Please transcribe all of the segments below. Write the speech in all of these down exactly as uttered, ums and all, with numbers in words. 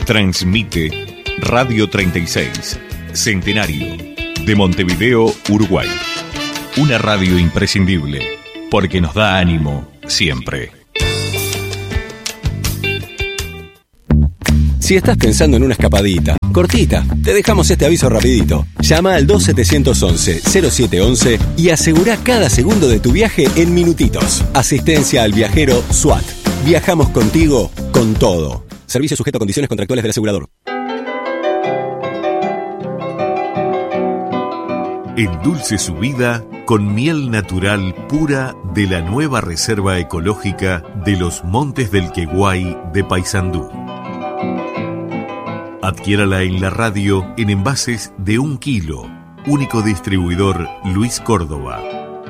Transmite Radio treinta y seis, Centenario, de Montevideo, Uruguay. Una radio imprescindible, porque nos da ánimo siempre. Si estás pensando en una escapadita, cortita, te dejamos este aviso rapidito. Llama al dos setecientos once cero siete once y asegura cada segundo de tu viaje en minutitos. Asistencia al viajero SWAT. Viajamos contigo con todo. Servicio sujeto a condiciones contractuales del asegurador. Endulce su vida con miel natural pura de la nueva Reserva Ecológica de los Montes del Queguay de Paysandú. Adquiérala en la radio en envases de un kilo. Único distribuidor Luis Córdoba.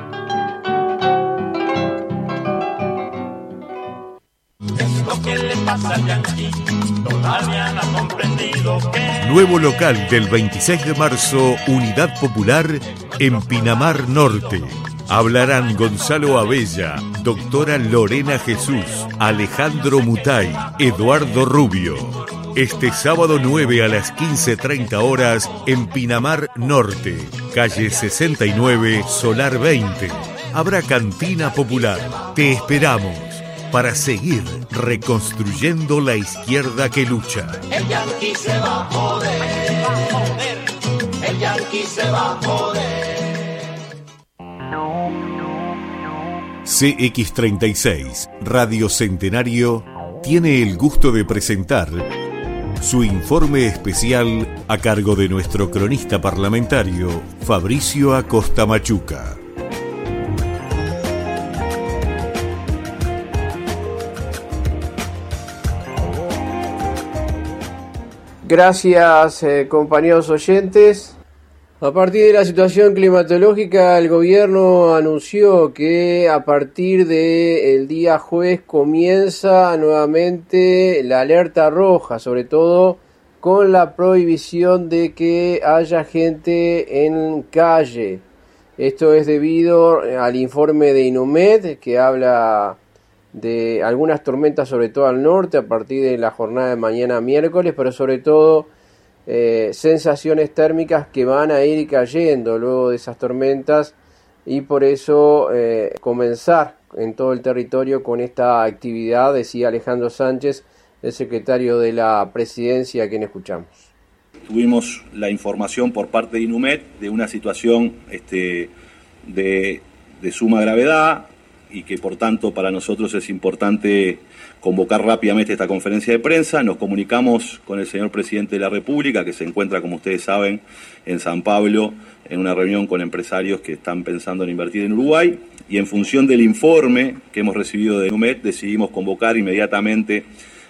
Nuevo local del veintiséis de marzo, Unidad Popular, en Pinamar Norte. Hablarán Gonzalo Abella, doctora Lorena Jesús, Alejandro Mutay, Eduardo Rubio. Este sábado nueve a las quince treinta horas en Pinamar Norte, calle sesenta y nueve, Solar veinte. Habrá cantina popular. Te esperamos para seguir reconstruyendo la izquierda que lucha. El yanqui se va a joder, el yanqui se va a joder. C X treinta y seis, Radio Centenario, tiene el gusto de presentar su informe especial a cargo de nuestro cronista parlamentario, Fabricio Acosta Machuca. Gracias, eh, compañeros oyentes. A partir de la situación climatológica, el gobierno anunció que a partir del día jueves comienza nuevamente la alerta roja, sobre todo con la prohibición de que haya gente en calle. Esto es debido al informe de INUMED, que habla de algunas tormentas, sobre todo al norte, a partir de la jornada de mañana miércoles, pero sobre todo Eh, sensaciones térmicas que van a ir cayendo luego de esas tormentas, y por eso eh, comenzar en todo el territorio con esta actividad, decía Alejandro Sánchez, el secretario de la Presidencia, a quien escuchamos. Tuvimos la información por parte de INUMED de una situación este, de, de suma gravedad, y que por tanto para nosotros es importante convocar rápidamente esta conferencia de prensa. Nos comunicamos con el señor presidente de la República, que se encuentra, como ustedes saben, en San Pablo, en una reunión con empresarios que están pensando en invertir en Uruguay, y en función del informe que hemos recibido de INUMED decidimos convocar inmediatamente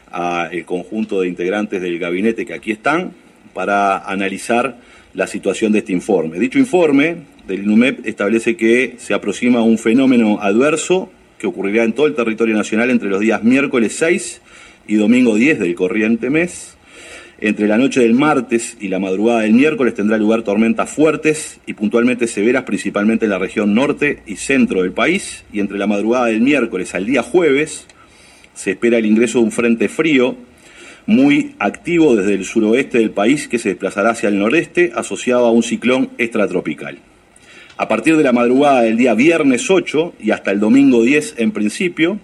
al conjunto de integrantes del gabinete que aquí están para analizar la situación de este informe. Dicho informe del INUMED establece que se aproxima un fenómeno adverso que ocurrirá en todo el territorio nacional entre los días miércoles seis y domingo diez del corriente mes. Entre la noche del martes y la madrugada del miércoles tendrá lugar tormentas fuertes y puntualmente severas, principalmente en la región norte y centro del país, y entre la madrugada del miércoles al día jueves se espera el ingreso de un frente frío muy activo desde el suroeste del país, que se desplazará hacia el noreste, asociado a un ciclón extratropical. A partir de la madrugada del día viernes ocho y hasta el domingo diez en principio,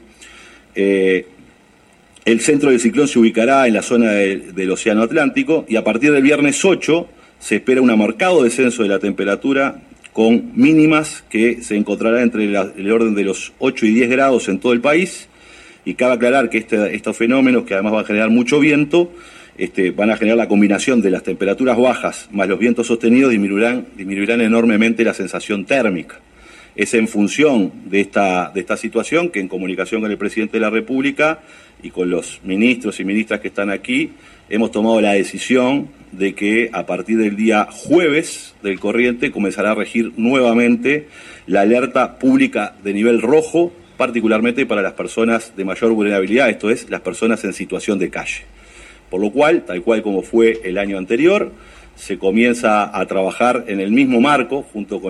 eh, el centro del ciclón se ubicará en la zona de, del Océano Atlántico, y a partir del viernes ocho se espera un marcado descenso de la temperatura, con mínimas que se encontrará entre la, el orden de los ocho y diez grados en todo el país. Y cabe aclarar que este, estos fenómenos, que además van a generar mucho viento, Este, van a generar la combinación de las temperaturas bajas más los vientos sostenidos, disminuirán, disminuirán enormemente la sensación térmica. Es en función de esta, de esta situación que, en comunicación con el presidente de la República y con los ministros y ministras que están aquí, hemos tomado la decisión de que a partir del día jueves del corriente comenzará a regir nuevamente la alerta pública de nivel rojo, particularmente para las personas de mayor vulnerabilidad, esto es, las personas en situación de calle. Por lo cual, tal cual como fue el año anterior, se comienza a trabajar en el mismo marco, junto con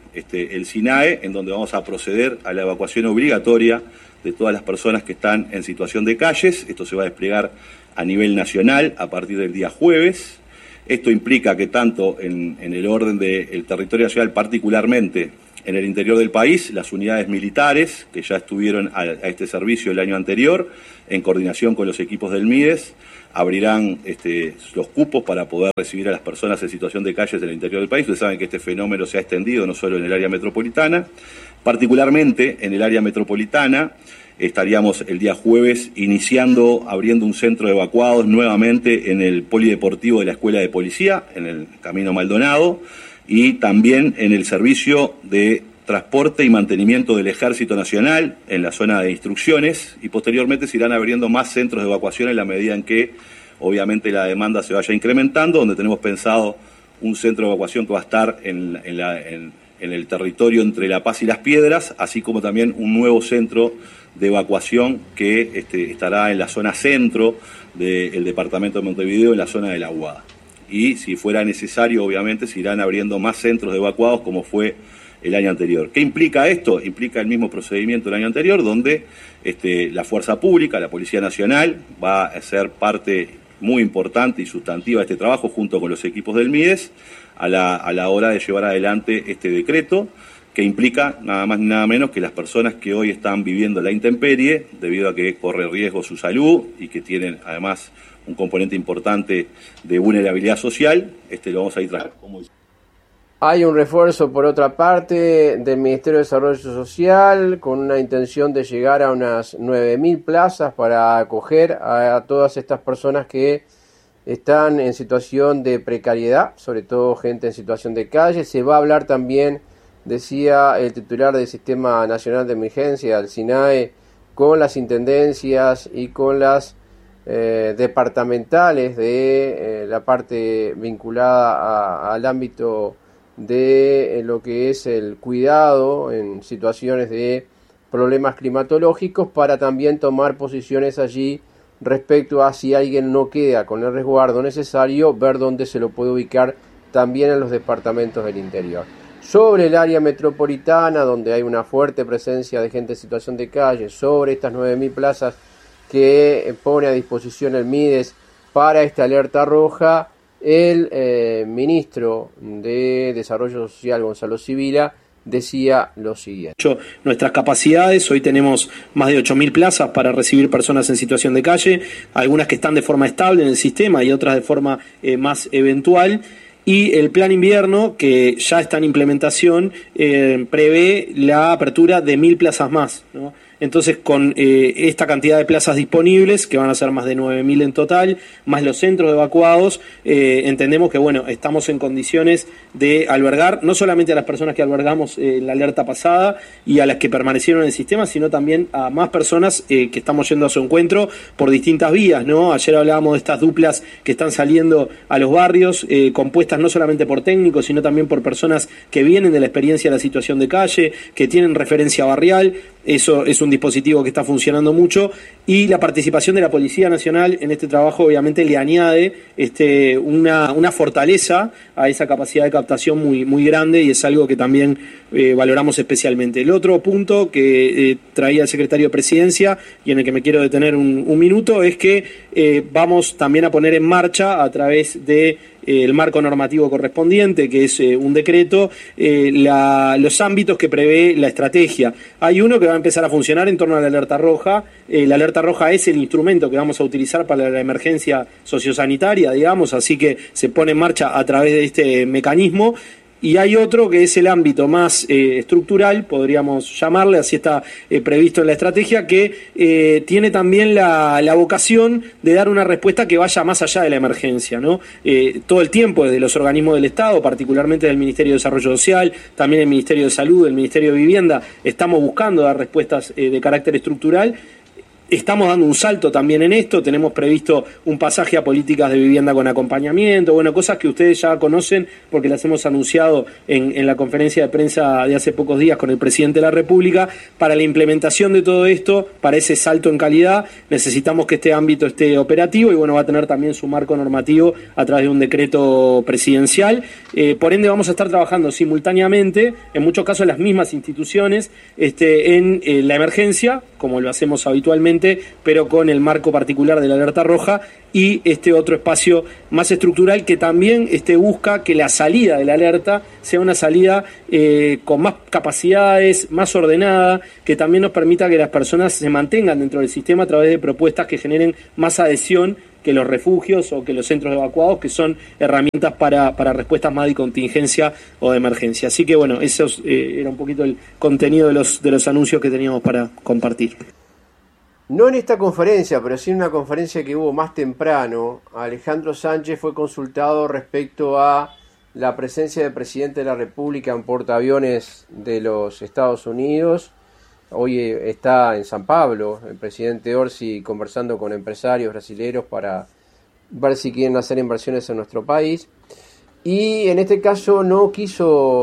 este, el SINAE, en donde vamos a proceder a la evacuación obligatoria de todas las personas que están en situación de calles. Esto se va a desplegar a nivel nacional a partir del día jueves. Esto implica que tanto en, en el orden del territorio nacional, particularmente en el interior del país, las unidades militares que ya estuvieron a, a este servicio el año anterior, en coordinación con los equipos del MIDES, abrirán este, los cupos para poder recibir a las personas en situación de calles en el interior del país. Ustedes saben que este fenómeno se ha extendido no solo en el área metropolitana, particularmente en el área metropolitana. Estaríamos el día jueves iniciando, abriendo un centro de evacuados nuevamente en el polideportivo de la Escuela de Policía, en el Camino Maldonado, y también en el servicio de transporte y mantenimiento del Ejército Nacional en la zona de instrucciones, y posteriormente se irán abriendo más centros de evacuación en la medida en que obviamente la demanda se vaya incrementando, donde tenemos pensado un centro de evacuación que va a estar en, en, la, en, en el territorio entre La Paz y Las Piedras, así como también un nuevo centro de evacuación que este, estará en la zona centro del departamento de Montevideo, en la zona de La Aguada. Y si fuera necesario, obviamente, se irán abriendo más centros de evacuados como fue el año anterior. ¿Qué implica esto? Implica el mismo procedimiento del año anterior, donde este, la Fuerza Pública, la Policía Nacional, va a ser parte muy importante y sustantiva de este trabajo, junto con los equipos del MIDES, a la, a la hora de llevar adelante este decreto, que implica nada más ni nada menos que las personas que hoy están viviendo la intemperie, debido a que corre riesgo su salud y que tienen además un componente importante de vulnerabilidad social, este lo vamos a ir trabajando. Hay un refuerzo, por otra parte, del Ministerio de Desarrollo Social, con una intención de llegar a unas nueve mil plazas para acoger a todas estas personas que están en situación de precariedad, sobre todo gente en situación de calle. Se va a hablar también, decía el titular del Sistema Nacional de Emergencia, el SINAE, con las intendencias y con las eh, departamentales de eh, la parte vinculada a, al ámbito de eh, lo que es el cuidado en situaciones de problemas climatológicos, para también tomar posiciones allí respecto a si alguien no queda con el resguardo necesario, ver dónde se lo puede ubicar también en los departamentos del interior. Sobre el área metropolitana, donde hay una fuerte presencia de gente en situación de calle, sobre estas nueve mil plazas que pone a disposición el MIDES para esta alerta roja, el eh, ministro de Desarrollo Social, Gonzalo Sibila, decía lo siguiente. Nuestras capacidades, hoy tenemos más de ocho mil plazas para recibir personas en situación de calle, algunas que están de forma estable en el sistema y otras de forma eh, más eventual. Y el plan invierno, que ya está en implementación, eh, prevé la apertura de mil plazas más, ¿no? Entonces, con eh, esta cantidad de plazas disponibles, que van a ser más de nueve mil en total, más los centros evacuados, eh, entendemos que, bueno, estamos en condiciones de albergar no solamente a las personas que albergamos eh, en la alerta pasada y a las que permanecieron en el sistema, sino también a más personas eh, que estamos yendo a su encuentro por distintas vías, ¿no? Ayer hablábamos de estas duplas que están saliendo a los barrios, eh, compuestas no solamente por técnicos, sino también por personas que vienen de la experiencia de la situación de calle, que tienen referencia barrial. Eso es un dispositivo que está funcionando mucho, y la participación de la Policía Nacional en este trabajo obviamente le añade este, una, una fortaleza a esa capacidad de captación muy, muy grande, y es algo que también eh, valoramos especialmente. El otro punto que eh, traía el secretario de Presidencia y en el que me quiero detener un, un minuto es que eh, vamos también a poner en marcha, a través de el marco normativo correspondiente, que es eh, un decreto, eh, la, los ámbitos que prevé la estrategia. Hay uno que va a empezar a funcionar en torno a la alerta roja. Eh, la alerta roja es el instrumento que vamos a utilizar para la emergencia sociosanitaria, digamos, así que se pone en marcha a través de este mecanismo. Y hay otro que es el ámbito más eh, estructural, podríamos llamarle, así está eh, previsto en la estrategia, que eh, tiene también la, la vocación de dar una respuesta que vaya más allá de la emergencia, ¿no? Eh, todo el tiempo desde los organismos del Estado, particularmente del Ministerio de Desarrollo Social, también el Ministerio de Salud, el Ministerio de Vivienda, estamos buscando dar respuestas eh, de carácter estructural. Estamos dando un salto también en esto, tenemos previsto un pasaje a políticas de vivienda con acompañamiento, bueno, cosas que ustedes ya conocen porque las hemos anunciado en, en la conferencia de prensa de hace pocos días con el presidente de la República. Para la implementación de todo esto, para ese salto en calidad, necesitamos que este ámbito esté operativo y bueno, va a tener también su marco normativo a través de un decreto presidencial. Eh, por ende, vamos a estar trabajando simultáneamente, en muchos casos las mismas instituciones, este, en eh, la emergencia, como lo hacemos habitualmente, pero con el marco particular de la alerta roja y este otro espacio más estructural que también este, busca que la salida de la alerta sea una salida eh, con más capacidades, más ordenada, que también nos permita que las personas se mantengan dentro del sistema a través de propuestas que generen más adhesión que los refugios o que los centros evacuados, que son herramientas para, para respuestas más de contingencia o de emergencia. Así que bueno, eso eh, era un poquito el contenido de los, de los anuncios que teníamos para compartir. No en esta conferencia, pero sí en una conferencia que hubo más temprano, Alejandro Sánchez fue consultado respecto a la presencia del presidente de la República en portaaviones de los Estados Unidos. Hoy está en San Pablo el presidente Orsi conversando con empresarios brasileños para ver si quieren hacer inversiones en nuestro país. Y en este caso no quiso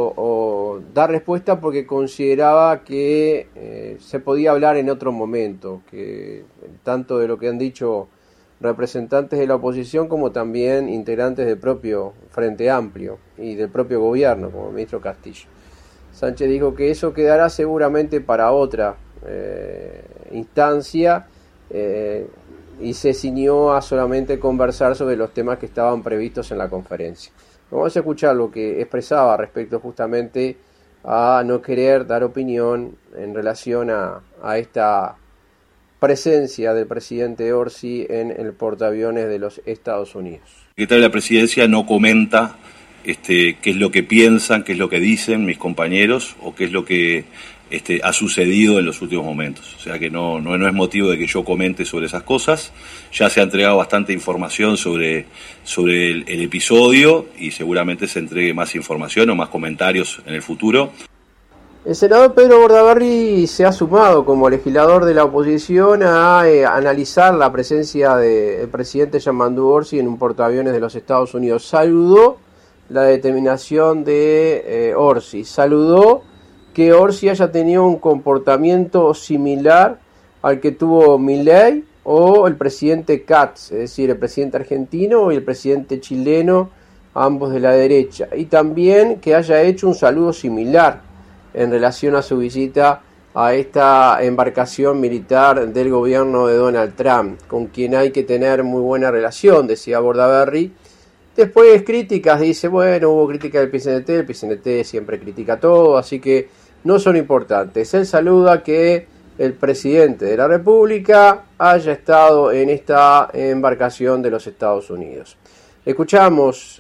o, dar respuesta porque consideraba que eh, se podía hablar en otro momento, que tanto de lo que han dicho representantes de la oposición como también integrantes del propio Frente Amplio y del propio gobierno, como el ministro Castillo. Sánchez dijo que eso quedará seguramente para otra eh, instancia eh, y se ciñó a solamente conversar sobre los temas que estaban previstos en la conferencia. Vamos a escuchar lo que expresaba respecto justamente a no querer dar opinión en relación a, a esta presencia del presidente Orsi en el portaaviones de los Estados Unidos. El secretario de la Presidencia no comenta este, qué es lo que piensan, qué es lo que dicen mis compañeros o qué es lo que este, ha sucedido en los últimos momentos. O sea que no, no, no es motivo de que yo comente sobre esas cosas. Ya se ha entregado bastante información sobre, sobre el, el episodio y seguramente se entregue más información o más comentarios en el futuro. El senador Pedro Bordaberry se ha sumado como legislador de la oposición a eh, analizar la presencia del presidente Yamandu Orsi en un portaaviones de los Estados Unidos. Saludó la determinación de eh, Orsi, saludó que Orsi haya tenido un comportamiento similar al que tuvo Milei o el presidente Katz, es decir, el presidente argentino y el presidente chileno, ambos de la derecha, y también que haya hecho un saludo similar en relación a su visita a esta embarcación militar del gobierno de Donald Trump, con quien hay que tener muy buena relación, decía Bordaberry. Después críticas, dice, bueno, hubo crítica del P C N T, el P C N T siempre critica todo, así que no son importantes. Él saluda que el presidente de la República haya estado en esta embarcación de los Estados Unidos. Escuchamos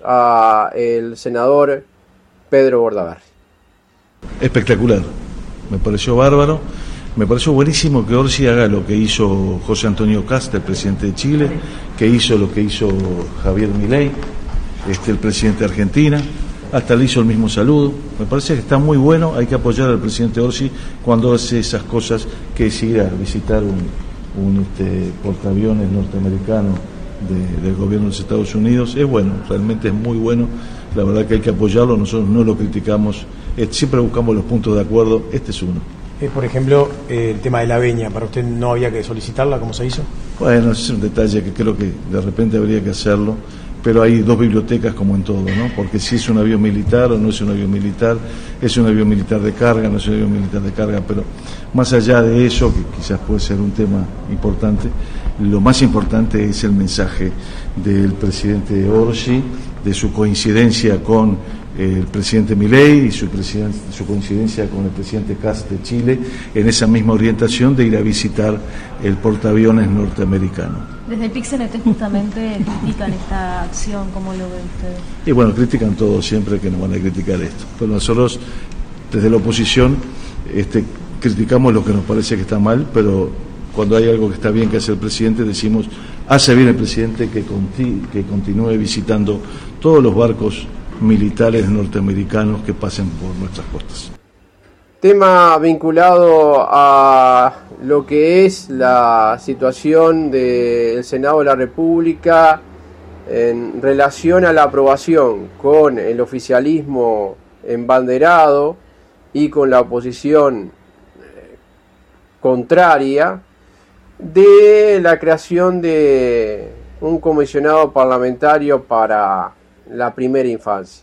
al senador Pedro Bordaberry. Espectacular, me pareció bárbaro, me pareció buenísimo que Orsi haga lo que hizo José Antonio Kast, el presidente de Chile, que hizo lo que hizo Javier Milei, este, el presidente de Argentina, hasta le hizo el mismo saludo. Me parece que está muy bueno, hay que apoyar al presidente Orsi cuando hace esas cosas, que es ir a visitar un, un este, portaaviones norteamericano de, del gobierno de los Estados Unidos. Es bueno, realmente es muy bueno, la verdad que hay que apoyarlo, nosotros no lo criticamos, eh, siempre buscamos los puntos de acuerdo, este es uno. Eh, por ejemplo, eh, el tema de la veña, ¿para usted no había que solicitarla? ¿Cómo se hizo? Bueno, es un detalle que creo que de repente habría que hacerlo, pero hay dos bibliotecas como en todo, ¿no? Porque si es un avión militar o no es un avión militar, es un avión militar de carga, no es un avión militar de carga, pero más allá de eso, que quizás puede ser un tema importante, lo más importante es el mensaje del presidente Orsi, de su coincidencia con el presidente Milei y su, su coincidencia con el presidente Kast de Chile en esa misma orientación de ir a visitar el portaaviones norteamericano. Desde el P C N T justamente critican esta acción, ¿cómo lo ven ustedes? Y bueno, critican todo siempre, que nos van a criticar esto, pero nosotros desde la oposición este, criticamos lo que nos parece que está mal, pero cuando hay algo que está bien que hace el presidente, decimos, hace bien el presidente que, conti que continúe visitando todos los barcos militares norteamericanos que pasen por nuestras costas. Tema vinculado a lo que es la situación del Senado de la República en relación a la aprobación con el oficialismo embanderado y con la oposición contraria de la creación de un comisionado parlamentario para la primera infancia.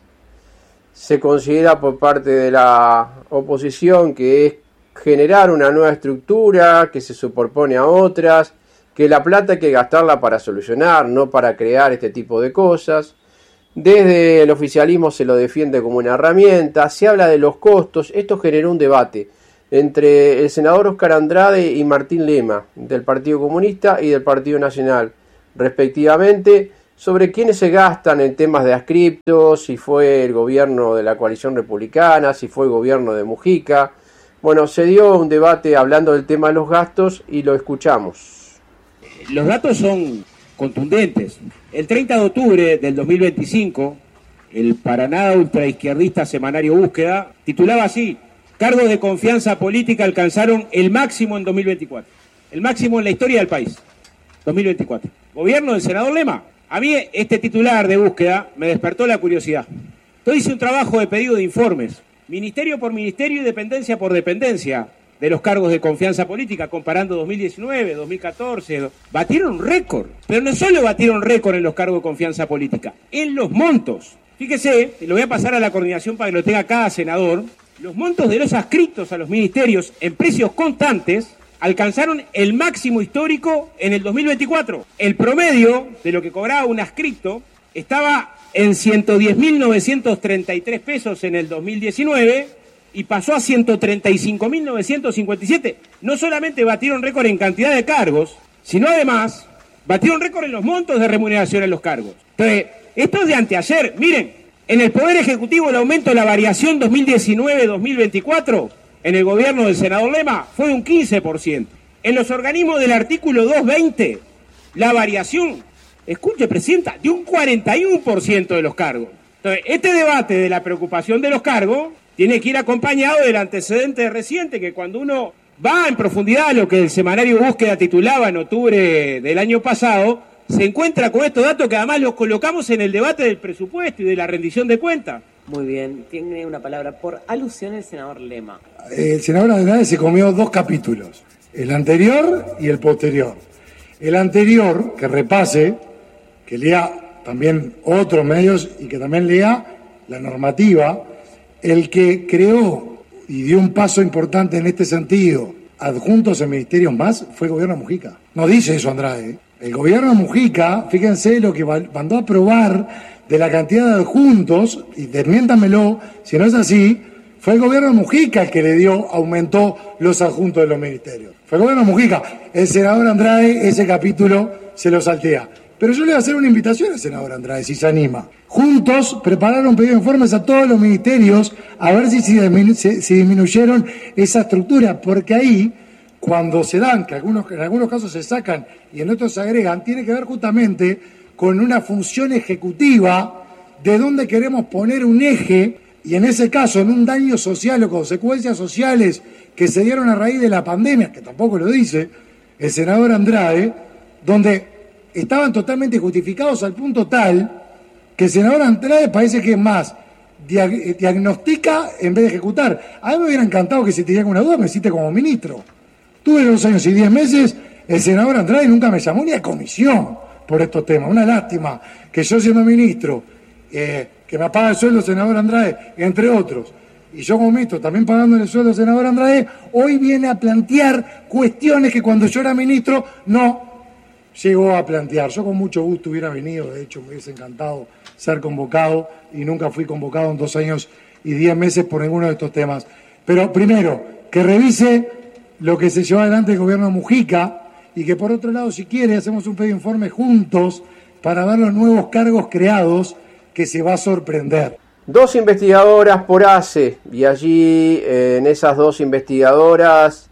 Se considera por parte de la oposición que es generar una nueva estructura que se superpone a otras, que la plata hay que gastarla para solucionar, no para crear este tipo de cosas. Desde el oficialismo se lo defiende como una herramienta, se habla de los costos. Esto generó un debate entre el senador Oscar Andrade y Martín Lema, del Partido Comunista y del Partido Nacional, respectivamente, sobre quiénes se gastan en temas de adscriptos, si fue el gobierno de la coalición republicana, si fue el gobierno de Mujica. Bueno, se dio un debate hablando del tema de los gastos y lo escuchamos. Los datos son contundentes. El treinta de octubre del dos mil veinticinco, el para nada ultraizquierdista semanario Búsqueda titulaba así: cargos de confianza política alcanzaron el máximo en dos mil veinticuatro. El máximo en la historia del país. dos mil veinticuatro. Gobierno del senador Lema. A mí este titular de Búsqueda me despertó la curiosidad. Yo hice un trabajo de pedido de informes, ministerio por ministerio y dependencia por dependencia, de los cargos de confianza política, comparando dos mil diecinueve, dos mil catorce. Batieron récord, pero no solo batieron récord en los cargos de confianza política, en los montos. Fíjese, y lo voy a pasar a la coordinación para que lo tenga cada senador, los montos de los adscritos a los ministerios en precios constantes alcanzaron el máximo histórico en el dos mil veinticuatro. El promedio de lo que cobraba un adscrito estaba en ciento diez mil novecientos treinta y tres pesos en el dos mil diecinueve y pasó a ciento treinta y cinco mil novecientos cincuenta y siete. No solamente batieron récord en cantidad de cargos, sino además batieron récord en los montos de remuneración en los cargos. Entonces, esto es de anteayer. Miren, en el Poder Ejecutivo el aumento de la variación dos mil diecinueve dos mil veinticuatro en el gobierno del senador Lema fue de un quince por ciento. En los organismos del artículo doscientos veinte, la variación, escuche, presidenta, de un cuarenta y uno por ciento de los cargos. Entonces, este debate de la preocupación de los cargos tiene que ir acompañado del antecedente reciente, que cuando uno va en profundidad a lo que el semanario Búsqueda titulaba en octubre del año pasado, se encuentra con estos datos que además los colocamos en el debate del presupuesto y de la rendición de cuentas. Muy bien, tiene una palabra por alusión el senador Lema. El senador Andrade se comió dos capítulos, el anterior y el posterior. El anterior, que repase, que lea también otros medios y que también lea la normativa. El que creó y dio un paso importante en este sentido, adjuntos en ministerios más, fue el gobierno de Mujica. No dice eso Andrade, ¿eh? El gobierno de Mujica, fíjense lo que mandó a aprobar de la cantidad de adjuntos, y desmiéntamelo, si no es así, fue el gobierno de Mujica el que le dio, aumentó los adjuntos de los ministerios. Fue el gobierno de Mujica. El senador Andrade ese capítulo se lo saltea. Pero yo le voy a hacer una invitación al senador Andrade, si se anima. Juntos prepararon pedido de informes a todos los ministerios a ver si, si, disminu si, si disminuyeron esa estructura, porque ahí, cuando se dan, que algunos, en algunos casos se sacan y en otros se agregan, tiene que ver justamente con una función ejecutiva de donde queremos poner un eje, y en ese caso en un daño social o consecuencias sociales que se dieron a raíz de la pandemia, que tampoco lo dice el senador Andrade, donde estaban totalmente justificados al punto tal que el senador Andrade parece que es más diag diagnostica en vez de ejecutar. A mí me hubiera encantado que si tenía alguna duda me cite como ministro. Tuve dos años y diez meses, el senador Andrade nunca me llamó ni a comisión por estos temas. Una lástima que yo siendo ministro, eh, que me paga el sueldo el senador Andrade, entre otros, y yo como ministro también pagando el sueldo al senador Andrade, hoy viene a plantear cuestiones que cuando yo era ministro no llegó a plantear. Yo con mucho gusto hubiera venido, de hecho me hubiese encantado ser convocado y nunca fui convocado en dos años y diez meses por ninguno de estos temas. Pero primero, que revise lo que se llevó adelante el gobierno de Mujica y que por otro lado, si quiere, hacemos un pedido de informe juntos para ver los nuevos cargos creados, que se va a sorprender. Dos investigadoras por A C E, y allí eh, en esas dos investigadoras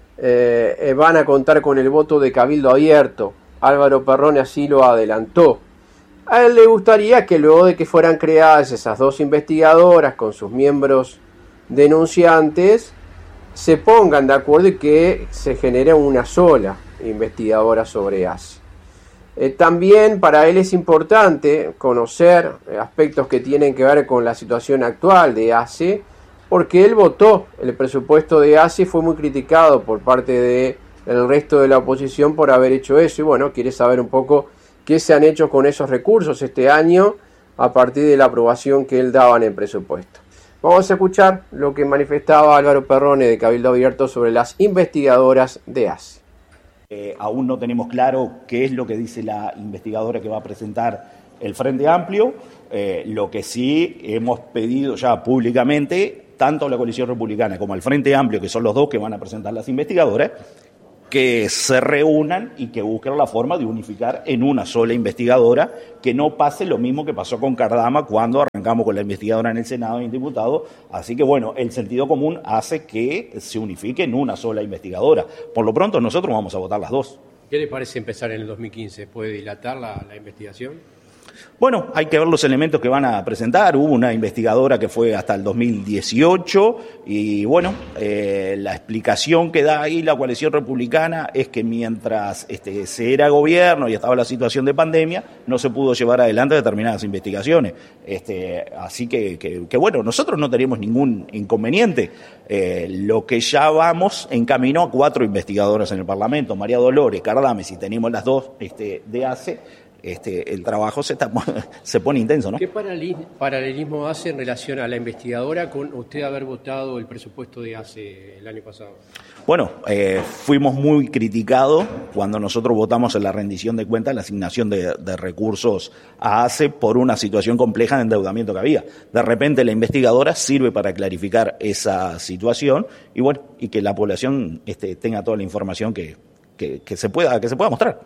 eh, van a contar con el voto de Cabildo Abierto. Álvaro Perrone así lo adelantó. A él le gustaría que luego de que fueran creadas esas dos investigadoras con sus miembros denunciantes, se pongan de acuerdo y que se genere una sola investigadora sobre ACE. Eh, también para él es importante conocer aspectos que tienen que ver con la situación actual de ACE, porque él votó el presupuesto de ACE y fue muy criticado por parte del resto de la oposición por haber hecho eso, y bueno, quiere saber un poco qué se han hecho con esos recursos este año a partir de la aprobación que él daba en el presupuesto. Vamos a escuchar lo que manifestaba Álvaro Perrone de Cabildo Abierto sobre las investigadoras de ACE. Eh, aún no tenemos claro qué es lo que dice la investigadora que va a presentar el Frente Amplio. Eh, lo que sí hemos pedido ya públicamente, tanto a la coalición republicana como al Frente Amplio, que son los dos que van a presentar las investigadoras, que se reúnan y que busquen la forma de unificar en una sola investigadora, que no pase lo mismo que pasó con Cardama cuando arrancamos con la investigadora en el Senado y en diputados. Así que bueno, el sentido común hace que se unifique en una sola investigadora. Por lo pronto nosotros vamos a votar las dos. ¿Qué le parece empezar en el dos mil quince? ¿Puede dilatar la, la investigación? Bueno, hay que ver los elementos que van a presentar. Hubo una investigadora que fue hasta el dos mil dieciocho y bueno, eh, la explicación que da ahí la coalición republicana es que mientras este, se era gobierno y estaba la situación de pandemia, no se pudo llevar adelante determinadas investigaciones. Este, así que, que, que bueno, nosotros no tenemos ningún inconveniente. Eh, lo que ya vamos en camino a cuatro investigadoras en el Parlamento, María Dolores, Cardame, si tenemos las dos este, de ACE, Este, el trabajo se, está, se pone intenso, ¿no? ¿Qué paralelismo hace en relación a la investigadora con usted haber votado el presupuesto de ACE el año pasado? Bueno, eh, fuimos muy criticados cuando nosotros votamos en la rendición de cuentas la asignación de, de recursos a ACE por una situación compleja de endeudamiento que había. De repente la investigadora sirve para clarificar esa situación y bueno, y que la población este, tenga toda la información que, que, que se pueda, que se pueda mostrar.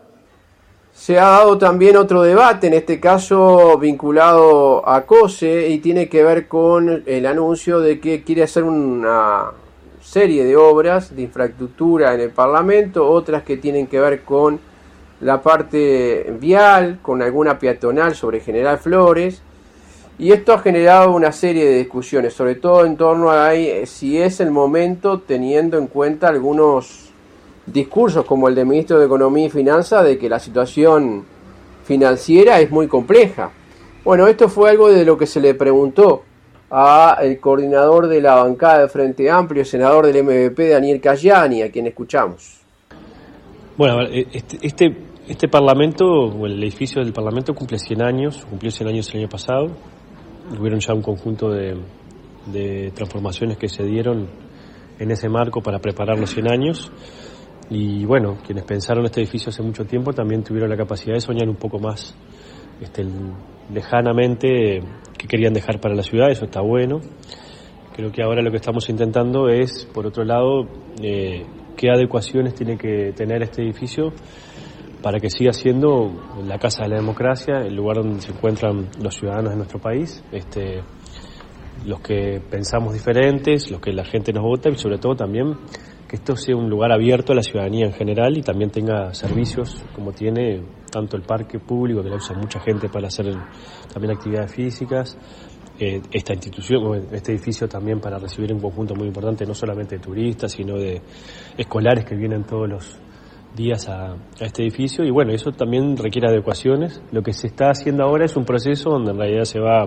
Se ha dado también otro debate, en este caso vinculado a COSE, y tiene que ver con el anuncio de que quiere hacer una serie de obras de infraestructura en el Parlamento, otras que tienen que ver con la parte vial, con alguna peatonal sobre General Flores, y esto ha generado una serie de discusiones, sobre todo en torno a si es el momento, teniendo en cuenta algunos discursos como el del ministro de Economía y Finanzas de que la situación financiera es muy compleja. Bueno, esto fue algo de lo que se le preguntó al coordinador de la bancada de Frente Amplio, senador del M V P, Daniel Cayani, a quien escuchamos. Bueno, este, este, este Parlamento, o el edificio del Parlamento cumple cien años, cumplió cien años el año pasado. Hubieron ya un conjunto de, de transformaciones que se dieron en ese marco para preparar los cien años. Y bueno, quienes pensaron este edificio hace mucho tiempo también tuvieron la capacidad de soñar un poco más este, lejanamente qué querían dejar para la ciudad, eso está bueno. Creo que ahora lo que estamos intentando es, por otro lado, eh, qué adecuaciones tiene que tener este edificio para que siga siendo la casa de la democracia, el lugar donde se encuentran los ciudadanos de nuestro país, este, los que pensamos diferentes, los que la gente nos vota y sobre todo también que esto sea un lugar abierto a la ciudadanía en general y también tenga servicios como tiene tanto el parque público, que lo usa mucha gente para hacer el, también actividades físicas, eh, esta institución, este edificio también para recibir un conjunto muy importante, no solamente de turistas, sino de escolares que vienen todos los días a, a este edificio. Y bueno, eso también requiere adecuaciones. Lo que se está haciendo ahora es un proceso donde en realidad se va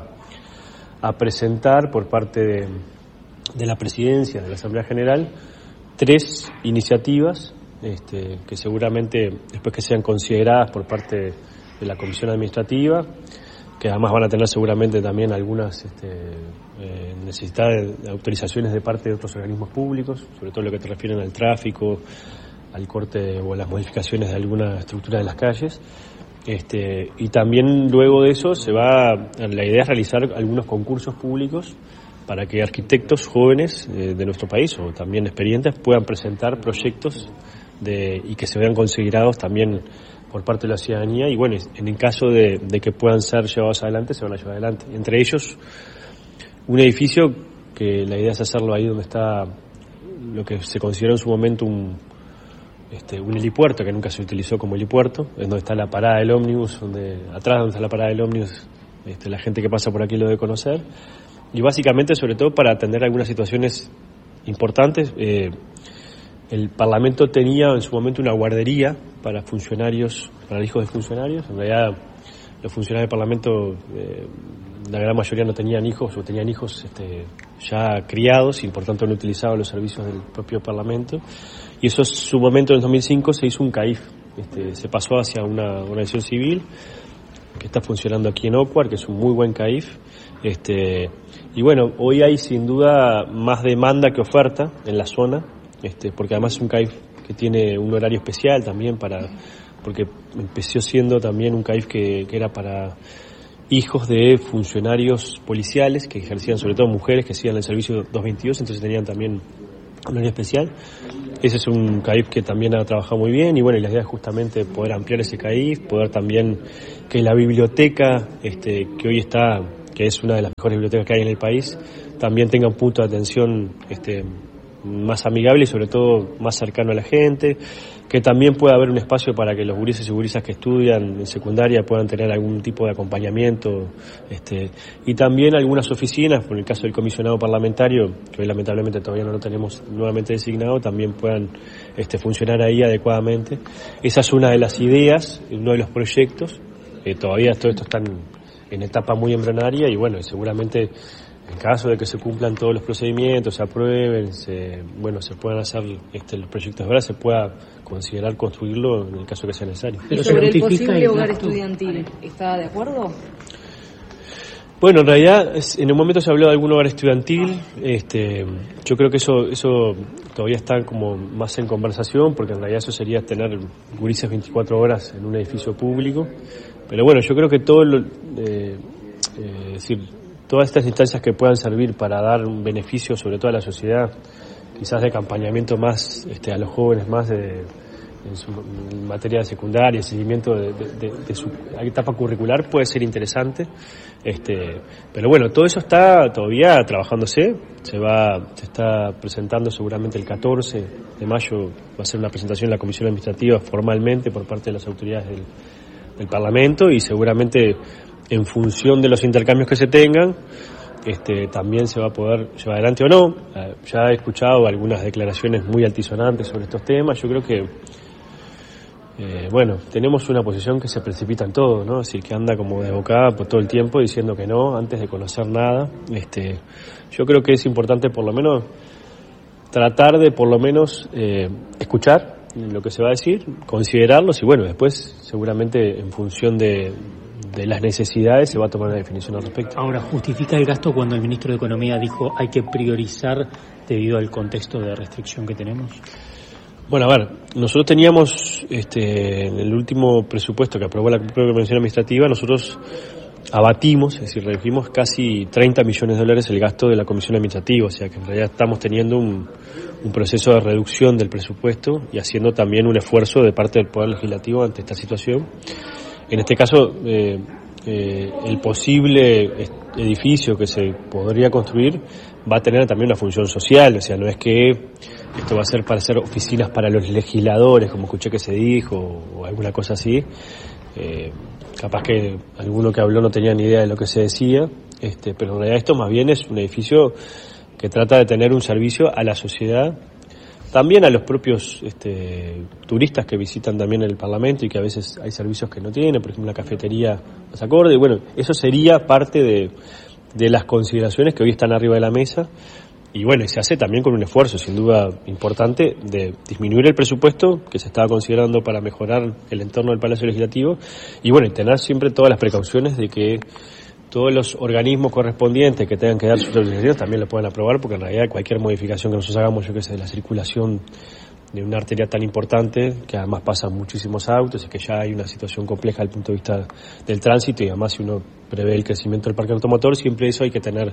a presentar por parte de, de la presidencia, de la Asamblea General, tres iniciativas este, que seguramente después que sean consideradas por parte de la Comisión Administrativa, que además van a tener seguramente también algunas este, eh, necesidades de autorizaciones de parte de otros organismos públicos, sobre todo lo que te refieren al tráfico, al corte o a las modificaciones de alguna estructura de las calles. Este, y también luego de eso se va, la idea es realizar algunos concursos públicos para que arquitectos jóvenes eh, de nuestro país o también experientes puedan presentar proyectos de, y que se vean considerados también por parte de la ciudadanía y bueno, en el caso de, de que puedan ser llevados adelante, se van a llevar adelante. Entre ellos, un edificio que la idea es hacerlo ahí donde está lo que se consideró en su momento un, este, un helipuerto, que nunca se utilizó como helipuerto, es donde está la parada del ómnibus, donde atrás donde está la parada del ómnibus, este, la gente que pasa por aquí lo debe conocer. Y básicamente, sobre todo, para atender algunas situaciones importantes. Eh, el Parlamento tenía en su momento una guardería para funcionarios, para hijos de funcionarios. En realidad los funcionarios del Parlamento, eh, la gran mayoría no tenían hijos o tenían hijos este, ya criados y por tanto no utilizaban los servicios del propio Parlamento. Y eso en su momento, en el dos mil cinco, se hizo un C A I F, este, se pasó hacia una organización civil que está funcionando aquí en Ocuar, que es un muy buen C A I F. Este, y bueno, hoy hay sin duda más demanda que oferta en la zona, este, porque además es un C A I F que tiene un horario especial también para, porque empezó siendo también un C A I F que, que era para hijos de funcionarios policiales que ejercían, sobre todo mujeres que hacían el servicio doscientos veintidós, entonces tenían también un horario especial. Ese es un C A I F que también ha trabajado muy bien y bueno, y la idea es justamente poder ampliar ese C A I F, poder también que la biblioteca, este, que hoy está, que es una de las mejores bibliotecas que hay en el país, también tenga un punto de atención este, más amigable y sobre todo más cercano a la gente, que también pueda haber un espacio para que los gurises y gurisas que estudian en secundaria puedan tener algún tipo de acompañamiento, este, y también algunas oficinas, por el caso del comisionado parlamentario, que hoy lamentablemente todavía no lo tenemos nuevamente designado, también puedan este, funcionar ahí adecuadamente. Esa es una de las ideas, uno de los proyectos, eh, todavía todo esto está en, en etapa muy embrionaria y bueno, seguramente en caso de que se cumplan todos los procedimientos, se aprueben, se, bueno, se puedan hacer este, los proyectos de obra, se pueda considerar construirlo en el caso que sea necesario. ¿Y sobre el posible hogar estudiantil, está de acuerdo? Bueno, en realidad es, en un momento se habló de algún hogar estudiantil, este, yo creo que eso eso todavía está como más en conversación, porque en realidad eso sería tener gurises veinticuatro horas en un edificio público, pero bueno, yo creo que todo lo, eh, eh, es decir, todas estas instancias que puedan servir para dar un beneficio sobre todo a la sociedad, quizás de acompañamiento más este, a los jóvenes, más de, en, su, en materia de secundaria, seguimiento de, de, de, de su etapa curricular, puede ser interesante. Este, pero bueno, todo eso está todavía trabajándose, se va, se está presentando seguramente el catorce de mayo, va a ser una presentación en la Comisión Administrativa formalmente por parte de las autoridades del, del Parlamento y seguramente en función de los intercambios que se tengan, este, también se va a poder llevar adelante o no. Eh, ya he escuchado algunas declaraciones muy altisonantes sobre estos temas. Yo creo que, eh, bueno, tenemos una posición que se precipita en todo, ¿no? Así que anda como desbocada por todo el tiempo diciendo que no, antes de conocer nada. Este, yo creo que es importante por lo menos tratar de por lo menos eh, escuchar lo que se va a decir, considerarlos y bueno, después seguramente en función de de las necesidades se va a tomar una definición al respecto. Ahora, ¿justifica el gasto cuando el ministro de Economía dijo hay que priorizar debido al contexto de restricción que tenemos? Bueno, a ver, nosotros teníamos este, en el último presupuesto que aprobó la propia Comisión Administrativa, nosotros abatimos, es decir, redujimos casi treinta millones de dólares el gasto de la Comisión Administrativa, o sea que en realidad estamos teniendo un, un proceso de reducción del presupuesto y haciendo también un esfuerzo de parte del Poder Legislativo ante esta situación. En este caso, eh, eh, el posible edificio que se podría construir va a tener también una función social, o sea, no es que esto va a ser para hacer oficinas para los legisladores, como escuché que se dijo, o alguna cosa así. Eh, capaz que alguno que habló no tenía ni idea de lo que se decía, este, pero en realidad esto más bien es un edificio que trata de tener un servicio a la sociedad, también a los propios este, turistas que visitan también el Parlamento y que a veces hay servicios que no tienen, por ejemplo una cafetería más acorde, y bueno, eso sería parte de, de las consideraciones que hoy están arriba de la mesa, y bueno, y se hace también con un esfuerzo sin duda importante de disminuir el presupuesto que se estaba considerando para mejorar el entorno del Palacio Legislativo, y bueno, y tener siempre todas las precauciones de que todos los organismos correspondientes que tengan que dar sus autorizaciones también lo puedan aprobar, porque en realidad cualquier modificación que nosotros hagamos, yo que sé, de la circulación de una arteria tan importante, que además pasan muchísimos autos y que ya hay una situación compleja desde el punto de vista del tránsito, y además si uno prevé el crecimiento del parque automotor, siempre eso hay que tener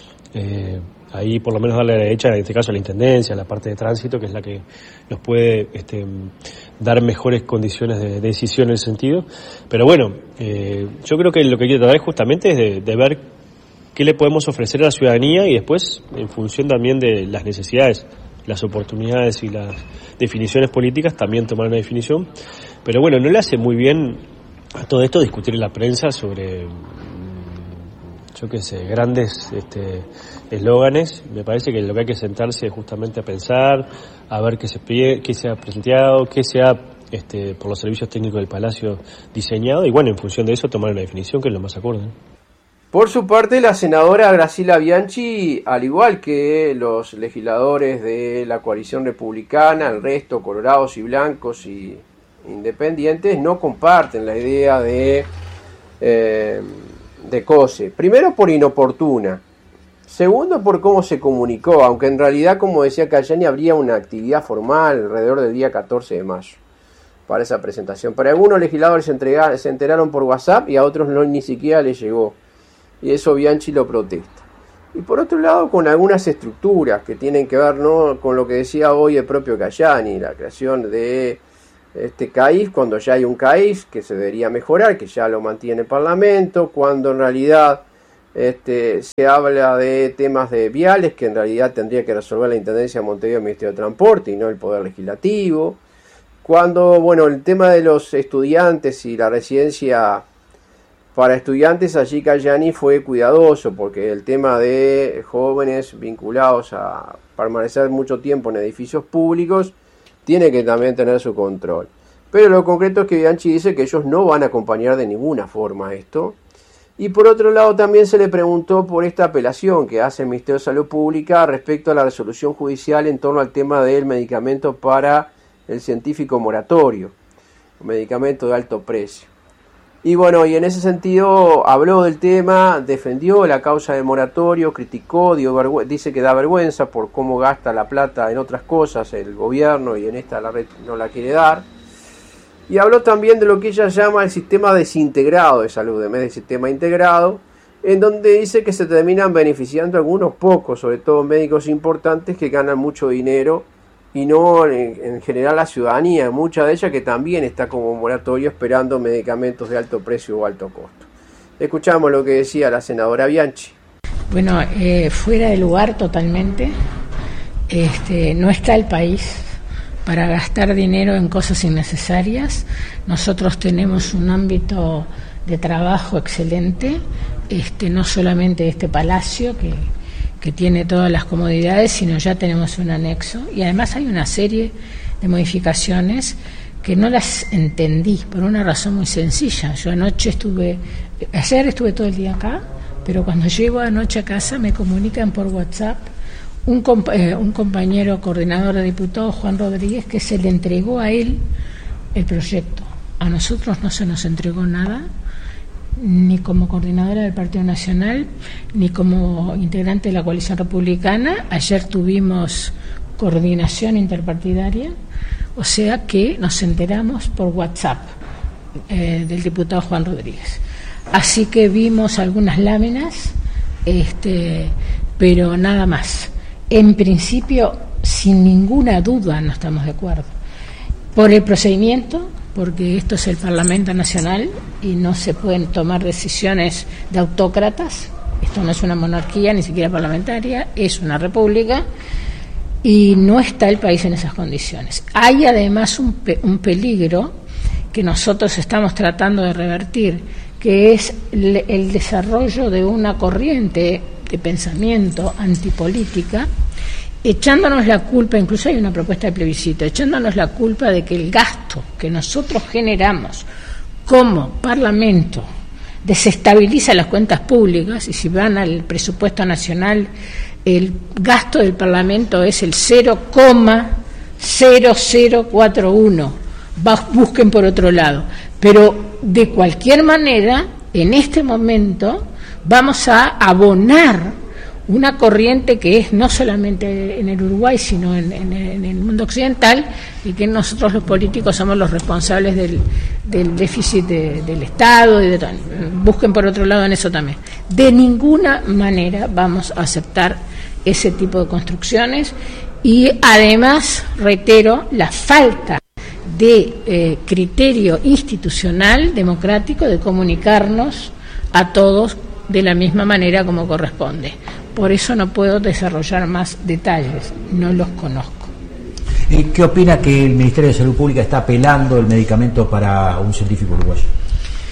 eh, ahí por lo menos darle la derecha, en este caso a la Intendencia, a la parte de tránsito, que es la que nos puede este, dar mejores condiciones de, de decisión en ese sentido. Pero bueno, eh, yo creo que lo que hay que tratar justamente es de, de ver qué le podemos ofrecer a la ciudadanía y después, en función también de las necesidades, las oportunidades y las definiciones políticas, también tomar una definición. Pero bueno, no le hace muy bien a todo esto discutir en la prensa sobre yo qué sé, grandes este, eslóganes. Me parece que lo que hay que sentarse es justamente a pensar, a ver qué se, qué se ha planteado, qué se ha, este, por los servicios técnicos del Palacio, diseñado, y bueno, en función de eso tomar una definición que es lo más acorde, ¿no? Por su parte, la senadora Graciela Bianchi, al igual que los legisladores de la coalición republicana, el resto, colorados y blancos y independientes, no comparten la idea de, eh, de COSE. Primero, por inoportuna. Segundo, por cómo se comunicó, aunque en realidad, como decía Cayani, habría una actividad formal alrededor del día catorce de mayo para esa presentación. Para algunos legisladores se, entregaron, se enteraron por WhatsApp y a otros no, ni siquiera les llegó. Y eso Bianchi lo protesta. Y por otro lado, con algunas estructuras que tienen que ver, ¿no?, con lo que decía hoy el propio Cayani, la creación de este C A I F, cuando ya hay un C A I F que se debería mejorar, que ya lo mantiene el Parlamento, cuando en realidad este, se habla de temas de viales, que en realidad tendría que resolver la Intendencia de Montevideo, el Ministerio de Transporte, y no el Poder Legislativo, cuando, bueno, el tema de los estudiantes y la residencia para estudiantes, allí Cayani fue cuidadoso, porque el tema de jóvenes vinculados a permanecer mucho tiempo en edificios públicos tiene que también tener su control. Pero lo concreto es que Bianchi dice que ellos no van a acompañar de ninguna forma esto. Y por otro lado también se le preguntó por esta apelación que hace el Ministerio de Salud Pública respecto a la resolución judicial en torno al tema del medicamento para el científico moratorio, un medicamento de alto precio. Y bueno, y en ese sentido habló del tema, defendió la causa del moratorio, criticó, dio vergü- dice que da vergüenza por cómo gasta la plata en otras cosas el gobierno y en esta la red no la quiere dar. Y habló también de lo que ella llama el sistema desintegrado de salud, en vez del sistema integrado, en donde dice que se terminan beneficiando algunos pocos, sobre todo médicos importantes que ganan mucho dinero, y no en, en general la ciudadanía, mucha de ella que también está como moratorio esperando medicamentos de alto precio o alto costo. Escuchamos lo que decía la senadora Bianchi. Bueno, eh, fuera de lugar totalmente, este, no está el país para gastar dinero en cosas innecesarias. Nosotros tenemos un ámbito de trabajo excelente, este, no solamente este palacio que que tiene todas las comodidades, sino ya tenemos un anexo, y además hay una serie de modificaciones que no las entendí por una razón muy sencilla. Yo anoche estuve, ayer estuve todo el día acá, pero cuando llego anoche a casa me comunican por WhatsApp un, compa- eh, un compañero coordinador de diputados, Juan Rodríguez, que se le entregó a él el proyecto. A nosotros no se nos entregó nada, ni como coordinadora del Partido Nacional, ni como integrante de la coalición republicana. Ayer tuvimos coordinación interpartidaria, o sea que nos enteramos por WhatsApp eh, del diputado Juan Rodríguez. Así que vimos algunas láminas, este, pero nada más. En principio, sin ninguna duda, no estamos de acuerdo. Por el procedimiento, porque esto es el Parlamento Nacional y no se pueden tomar decisiones de autócratas. Esto no es una monarquía, ni siquiera parlamentaria, es una república y no está el país en esas condiciones. Hay además un, pe- un peligro que nosotros estamos tratando de revertir, que es el, el desarrollo de una corriente de pensamiento antipolítica, echándonos la culpa, incluso hay una propuesta de plebiscito, echándonos la culpa de que el gasto que nosotros generamos como Parlamento desestabiliza las cuentas públicas, y si van al presupuesto nacional, el gasto del Parlamento es el cero coma cero cero cuatro uno. Busquen por otro lado. Pero de cualquier manera, en este momento vamos a abonar una corriente que es no solamente en el Uruguay, sino en, en, en el mundo occidental, y que nosotros los políticos somos los responsables del, del déficit de, del Estado y de todo. Busquen por otro lado en eso también. De ninguna manera vamos a aceptar ese tipo de construcciones, y además reitero la falta de eh, criterio institucional democrático de comunicarnos a todos de la misma manera como corresponde. Por eso no puedo desarrollar más detalles, no los conozco. ¿Qué opina que el Ministerio de Salud Pública está apelando el medicamento para un científico uruguayo?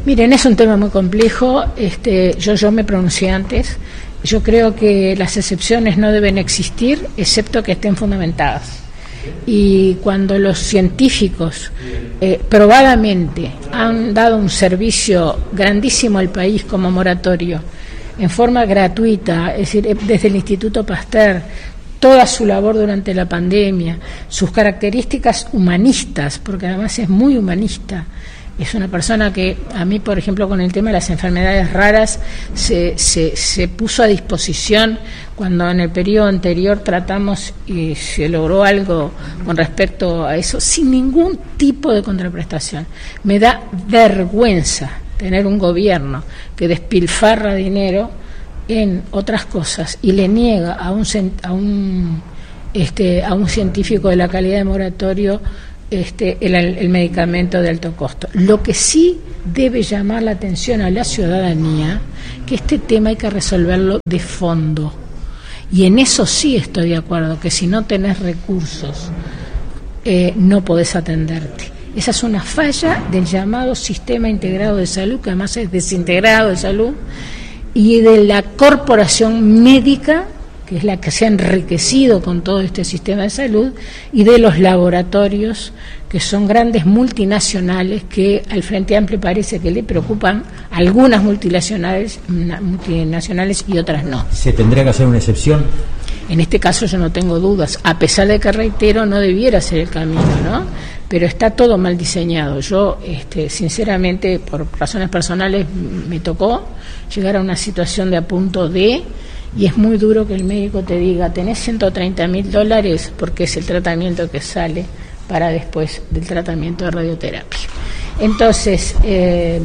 Miren, es un tema muy complejo. Este, yo, yo me pronuncié antes. Yo creo que las excepciones no deben existir, excepto que estén fundamentadas. Y cuando los científicos eh, probadamente han dado un servicio grandísimo al país como moratorio, en forma gratuita, es decir, desde el Instituto Pasteur, toda su labor durante la pandemia, sus características humanistas, porque además es muy humanista. Es una persona que a mí, por ejemplo, con el tema de las enfermedades raras, se, se, se puso a disposición cuando en el periodo anterior tratamos y se logró algo con respecto a eso, sin ningún tipo de contraprestación. Me da vergüenza tener un gobierno que despilfarra dinero en otras cosas y le niega a un, a un, este, a un científico de la calidad de moratorio Este, el, el medicamento de alto costo. Lo que sí debe llamar la atención a la ciudadanía, que este tema hay que resolverlo de fondo. Y en eso sí estoy de acuerdo, que si no tenés recursos, eh, no podés atenderte. Esa es una falla del llamado sistema integrado de salud, que además es desintegrado de salud, y de la corporación médica, que es la que se ha enriquecido con todo este sistema de salud, y de los laboratorios, que son grandes multinacionales que al Frente Amplio parece que le preocupan, algunas multinacionales, multinacionales y otras no. ¿Se tendría que hacer una excepción? En este caso yo no tengo dudas, a pesar de que, reitero, no debiera ser el camino, ¿no? Pero está todo mal diseñado. Yo, este, sinceramente, por razones personales, me tocó llegar a una situación de a punto de... Y es muy duro que el médico te diga, tenés ciento treinta mil dólares porque es el tratamiento que sale para después del tratamiento de radioterapia. Entonces, eh,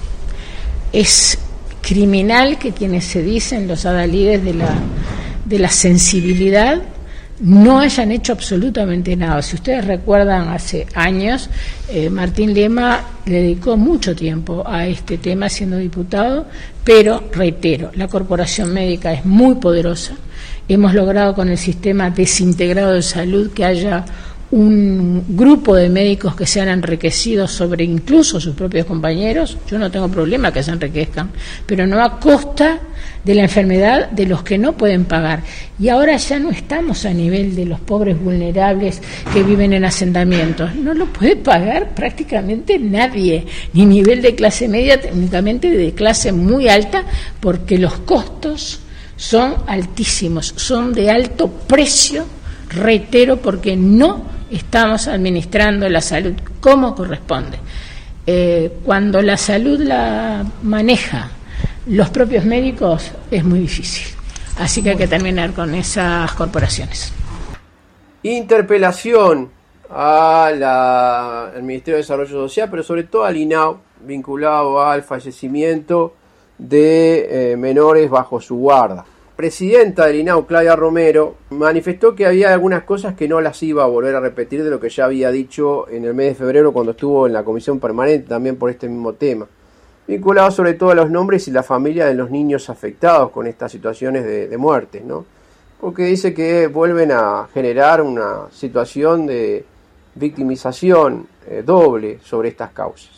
es criminal que quienes se dicen los adalides de la, de la sensibilidad no hayan hecho absolutamente nada. Si ustedes recuerdan, hace años, eh, Martín Lema le dedicó mucho tiempo a este tema siendo diputado, pero, reitero, la corporación médica es muy poderosa. Hemos logrado con el sistema desintegrado de salud que haya un grupo de médicos que se han enriquecido sobre incluso sus propios compañeros. Yo no tengo problema que se enriquezcan, pero no a costa de la enfermedad de los que no pueden pagar. Y ahora ya no estamos a nivel de los pobres vulnerables que viven en asentamientos. No lo puede pagar prácticamente nadie, ni nivel de clase media, técnicamente de clase muy alta, porque los costos son altísimos, son de alto precio, reitero, porque no estamos administrando la salud como corresponde. Eh, cuando la salud la maneja los propios médicos es muy difícil. Así que hay que terminar con esas corporaciones. Interpelación a la, al Ministerio de Desarrollo Social, pero sobre todo al I N A U, vinculado al fallecimiento de eh, menores bajo su guarda. Presidenta del I N A U, Claudia Romero, manifestó que había algunas cosas que no las iba a volver a repetir de lo que ya había dicho en el mes de febrero cuando estuvo en la comisión permanente también por este mismo tema, vinculado sobre todo a los nombres y la familia de los niños afectados con estas situaciones de, de muerte, ¿no? Porque dice que vuelven a generar una situación de victimización eh, doble sobre estas causas.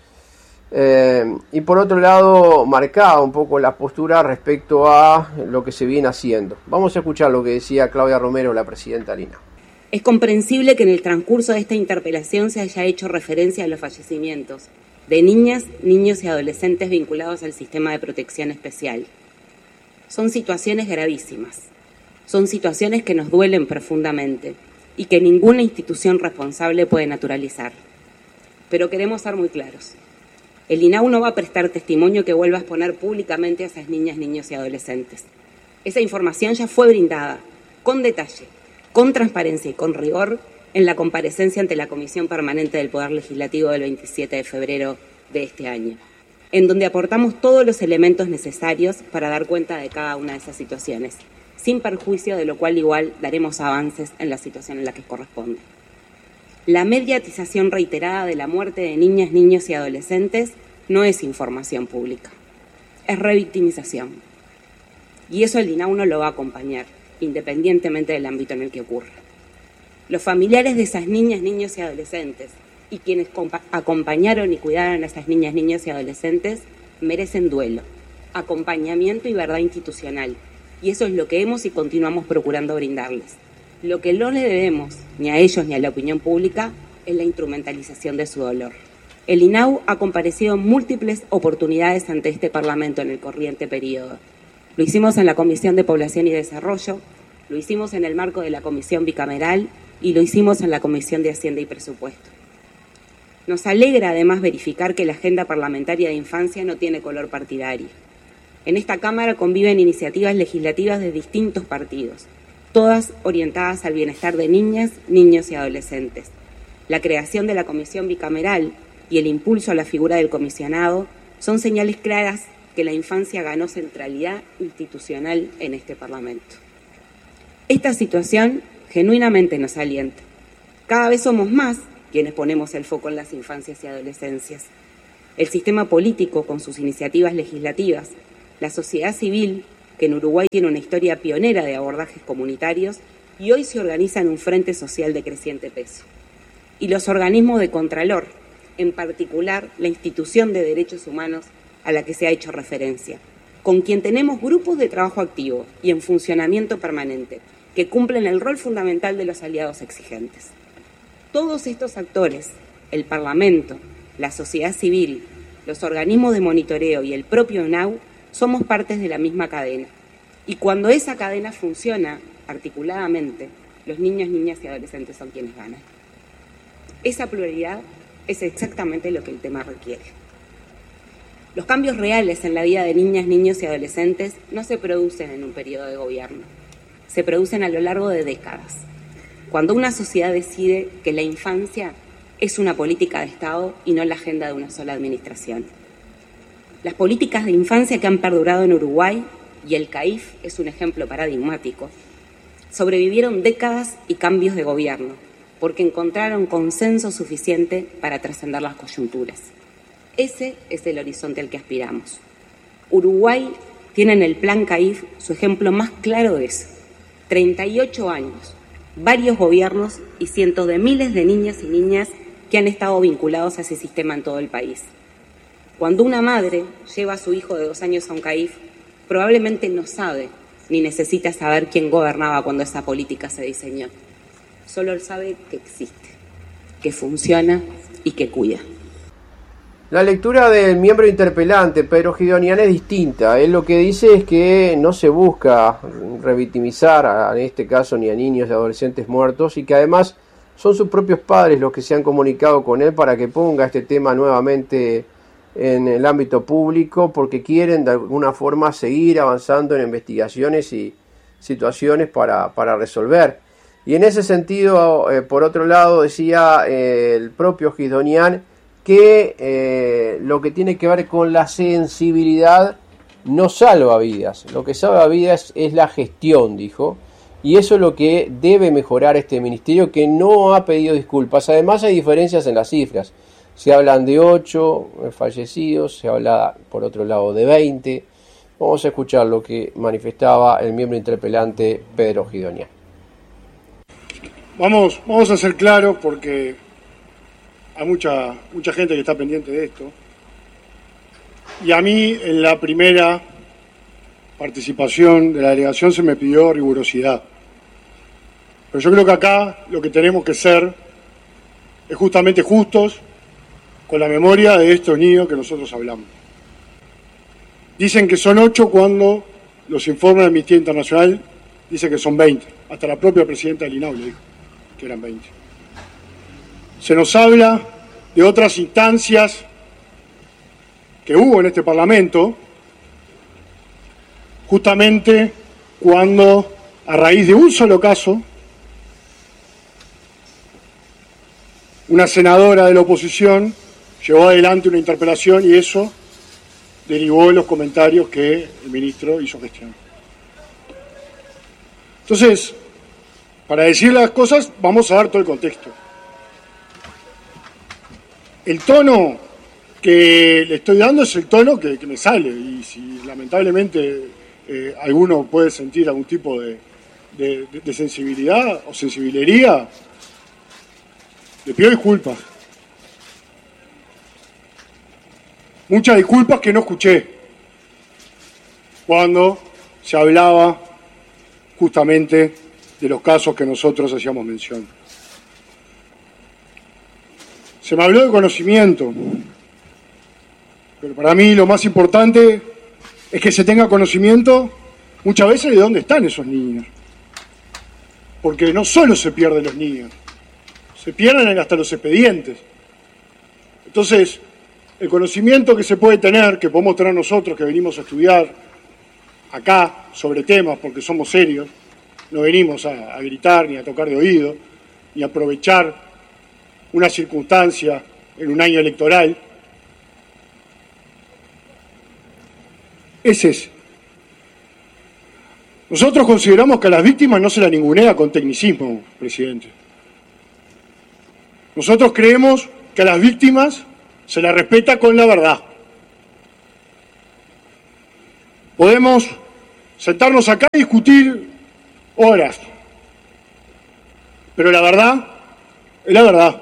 Eh, y por otro lado, marcaba un poco la postura respecto a lo que se viene haciendo. Vamos a escuchar lo que decía Claudia Romero, la presidenta del I N A U. Es comprensible que en el transcurso de esta interpelación se haya hecho referencia a los fallecimientos de niñas, niños y adolescentes vinculados al sistema de protección especial. Son situaciones gravísimas, son situaciones que nos duelen profundamente y que ninguna institución responsable puede naturalizar. Pero queremos ser muy claros. El I N A U no va a prestar testimonio que vuelva a exponer públicamente a esas niñas, niños y adolescentes. Esa información ya fue brindada, con detalle, con transparencia y con rigor, en la comparecencia ante la Comisión Permanente del Poder Legislativo del veintisiete de febrero de este año, en donde aportamos todos los elementos necesarios para dar cuenta de cada una de esas situaciones, sin perjuicio de lo cual igual daremos avances en la situación en la que corresponde. La mediatización reiterada de la muerte de niñas, niños y adolescentes no es información pública, es revictimización. Y eso el I N A U no lo va a acompañar, independientemente del ámbito en el que ocurra. Los familiares de esas niñas, niños y adolescentes y quienes acompañaron y cuidaron a esas niñas, niños y adolescentes merecen duelo, acompañamiento y verdad institucional. Y eso es lo que hemos y continuamos procurando brindarles. Lo que no le debemos, ni a ellos ni a la opinión pública, es la instrumentalización de su dolor. El I N A U ha comparecido en múltiples oportunidades ante este Parlamento en el corriente periodo. Lo hicimos en la Comisión de Población y Desarrollo, lo hicimos en el marco de la Comisión Bicameral y lo hicimos en la Comisión de Hacienda y Presupuesto. Nos alegra además verificar que la agenda parlamentaria de infancia no tiene color partidario. En esta Cámara conviven iniciativas legislativas de distintos partidos, todas orientadas al bienestar de niñas, niños y adolescentes. La creación de la Comisión Bicameral y el impulso a la figura del comisionado son señales claras que la infancia ganó centralidad institucional en este Parlamento. Esta situación genuinamente nos alienta. Cada vez somos más quienes ponemos el foco en las infancias y adolescencias. El sistema político, con sus iniciativas legislativas, la sociedad civil, que en Uruguay tiene una historia pionera de abordajes comunitarios y hoy se organiza en un frente social de creciente peso. Y los organismos de Contralor, en particular la Institución de Derechos Humanos a la que se ha hecho referencia, con quien tenemos grupos de trabajo activo y en funcionamiento permanente, que cumplen el rol fundamental de los aliados exigentes. Todos estos actores, el Parlamento, la sociedad civil, los organismos de monitoreo y el propio I N A U, somos partes de la misma cadena. Y cuando esa cadena funciona articuladamente, los niños, niñas y adolescentes son quienes ganan. Esa pluralidad es exactamente lo que el tema requiere. Los cambios reales en la vida de niñas, niños y adolescentes no se producen en un periodo de gobierno, se producen a lo largo de décadas. Cuando una sociedad decide que la infancia es una política de Estado y no la agenda de una sola administración. Las políticas de infancia que han perdurado en Uruguay, y el C A I F es un ejemplo paradigmático, sobrevivieron décadas y cambios de gobierno, porque encontraron consenso suficiente para trascender las coyunturas. Ese es el horizonte al que aspiramos. Uruguay tiene en el Plan C A I F su ejemplo más claro de eso. treinta y ocho años, varios gobiernos y cientos de miles de niñas y niñas que han estado vinculados a ese sistema en todo el país. Cuando una madre lleva a su hijo de dos años a un C A I F, probablemente no sabe ni necesita saber quién gobernaba cuando esa política se diseñó. Solo sabe que existe, que funciona y que cuida. La lectura del miembro interpelante, Pedro Guidonian, es distinta. Él lo que dice es que no se busca revictimizar, a, en este caso, ni a niños y adolescentes muertos, y que además son sus propios padres los que se han comunicado con él para que ponga este tema nuevamente en el ámbito público, porque quieren de alguna forma seguir avanzando en investigaciones y situaciones para, para resolver. Y en ese sentido, eh, por otro lado, decía eh, el propio Guidonian que eh, lo que tiene que ver con la sensibilidad no salva vidas, lo que salva vidas es la gestión, dijo, y eso es lo que debe mejorar este ministerio, que no ha pedido disculpas. Además hay diferencias en las cifras, se hablan de ocho fallecidos, se habla por otro lado de veinte. Vamos a escuchar lo que manifestaba el miembro interpelante Pedro Guidonian. Vamos, vamos a ser claros porque hay mucha, mucha gente que está pendiente de esto. Y a mí, en la primera participación de la delegación, se me pidió rigurosidad. Pero yo creo que acá lo que tenemos que ser es justamente justos con la memoria de estos niños que nosotros hablamos. Dicen que son ocho cuando los informes de Amnistía Internacional dicen que son veinte. Hasta la propia presidenta del I N A U le dijo que eran veinte. Se nos habla de otras instancias que hubo en este Parlamento, justamente cuando, a raíz de un solo caso, una senadora de la oposición llevó adelante una interpelación y eso derivó en los comentarios que el ministro hizo gestión. Entonces, para decir las cosas, vamos a dar todo el contexto. El tono que le estoy dando es el tono que, que me sale, y si lamentablemente eh, alguno puede sentir algún tipo de, de, de sensibilidad o sensibilería, le pido disculpas. Muchas disculpas que no escuché cuando se hablaba justamente de los casos que nosotros hacíamos mención. Se me habló de conocimiento, pero para mí lo más importante es que se tenga conocimiento muchas veces de dónde están esos niños. Porque no solo se pierden los niños, se pierden hasta los expedientes. Entonces, el conocimiento que se puede tener, que podemos tener nosotros que venimos a estudiar acá sobre temas porque somos serios, no venimos a, a gritar ni a tocar de oído, ni a aprovechar una circunstancia en un año electoral, es ese. Nosotros consideramos que a las víctimas no se las ningunea con tecnicismo, presidente. Nosotros creemos que a las víctimas se las respeta con la verdad. Podemos sentarnos acá y discutir horas, pero la verdad es la verdad.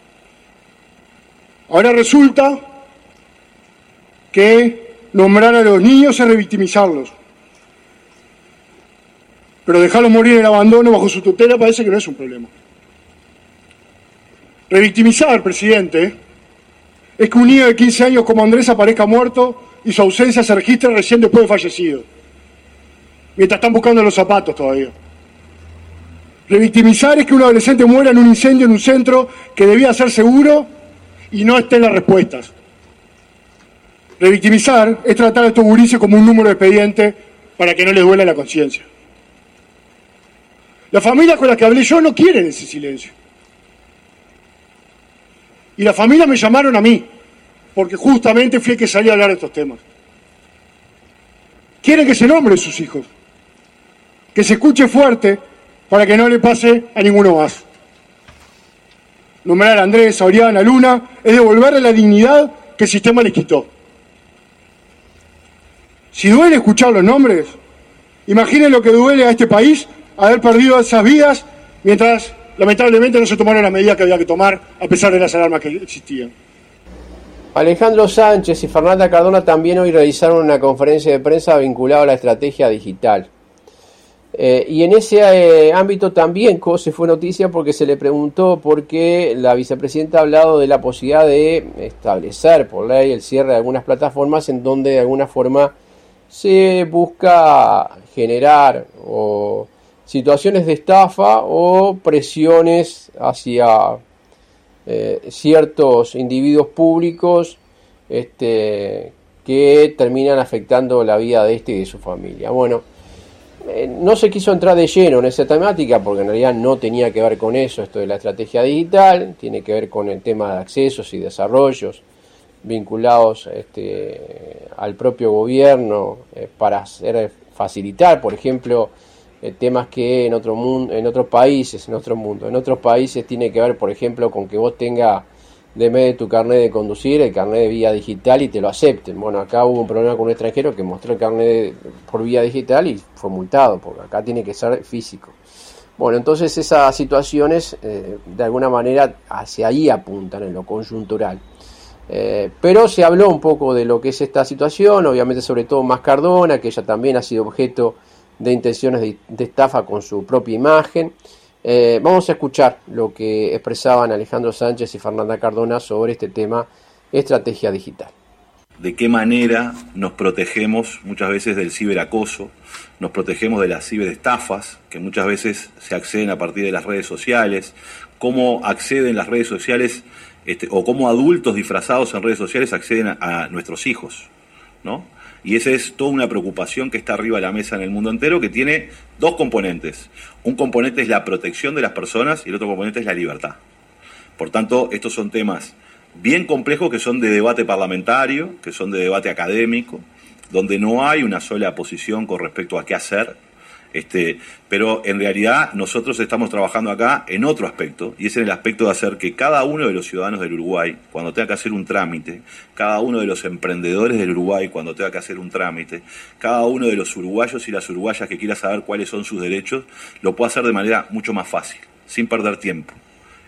Ahora resulta que nombrar a los niños es revictimizarlos, pero dejarlos morir en el abandono bajo su tutela parece que no es un problema. Revictimizar, presidente, es que un niño de quince años como Andrés aparezca muerto y su ausencia se registre recién después de fallecido, mientras están buscando los zapatos todavía. Revictimizar es que un adolescente muera en un incendio en un centro que debía ser seguro y no esté en las respuestas. Revictimizar es tratar a estos gurises como un número de expediente para que no les duela la conciencia. Las familias con las que hablé yo no quieren ese silencio. Y las familias me llamaron a mí, porque justamente fui el que salí a hablar de estos temas. Quieren que se nombren sus hijos, que se escuche fuerte para que no le pase a ninguno más. Nombrar a Andrés, a Oriana, a Luna, es devolverle la dignidad que el sistema les quitó. Si duele escuchar los nombres, imaginen lo que duele a este país haber perdido esas vidas mientras lamentablemente no se tomaron las medidas que había que tomar a pesar de las alarmas que existían. Alejandro Sánchez y Fernanda Cardona también hoy realizaron una conferencia de prensa vinculada a la estrategia digital. Eh, y en ese eh, ámbito también COSE fue noticia porque se le preguntó por qué la vicepresidenta ha hablado de la posibilidad de establecer por ley el cierre de algunas plataformas en donde de alguna forma se busca generar o situaciones de estafa o presiones hacia eh, ciertos individuos públicos este, que terminan afectando la vida de este y de su familia. Bueno, eh, no se quiso entrar de lleno en esa temática porque en realidad no tenía que ver con eso, esto de la estrategia digital, tiene que ver con el tema de accesos y desarrollos vinculados este, al propio gobierno eh, para hacer facilitar, por ejemplo, eh, temas que en otro mundo, en otros países, en otro mundo, en otros países tiene que ver, por ejemplo, con que vos tengas de vez de tu carnet de conducir el carnet de vía digital y te lo acepten. Bueno, acá hubo un problema con un extranjero que mostró el carnet de, por vía digital y fue multado, porque acá tiene que ser físico. Bueno, entonces esas situaciones eh, de alguna manera hacia ahí apuntan en lo coyuntural. Eh, pero se habló un poco de lo que es esta situación, obviamente sobre todo más Cardona, que ella también ha sido objeto de intenciones de, de estafa con su propia imagen. Eh, vamos a escuchar lo que expresaban Alejandro Sánchez y Fernanda Cardona sobre este tema, estrategia digital. De qué manera nos protegemos muchas veces del ciberacoso, nos protegemos de las ciberestafas, que muchas veces se acceden a partir de las redes sociales, cómo acceden las redes sociales Este, o cómo adultos disfrazados en redes sociales acceden a, a nuestros hijos, ¿no? Y esa es toda una preocupación que está arriba de la mesa en el mundo entero, que tiene dos componentes. Un componente es la protección de las personas y el otro componente es la libertad. Por tanto, estos son temas bien complejos que son de debate parlamentario, que son de debate académico, donde no hay una sola posición con respecto a qué hacer. Este, pero en realidad nosotros estamos trabajando acá en otro aspecto, y es en el aspecto de hacer que cada uno de los ciudadanos del Uruguay, cuando tenga que hacer un trámite, cada uno de los emprendedores del Uruguay, cuando tenga que hacer un trámite, cada uno de los uruguayos y las uruguayas que quiera saber cuáles son sus derechos, lo pueda hacer de manera mucho más fácil, sin perder tiempo.